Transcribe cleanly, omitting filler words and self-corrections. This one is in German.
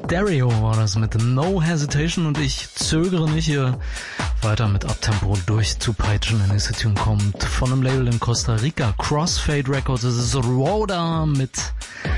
Stereo war das mit No Hesitation und ich zögere nicht, hier weiter mit Uptempo durchzupeitschen. Der nächste Tune kommt von einem Label in Costa Rica, Crossfade Records. Es ist Rhoda mit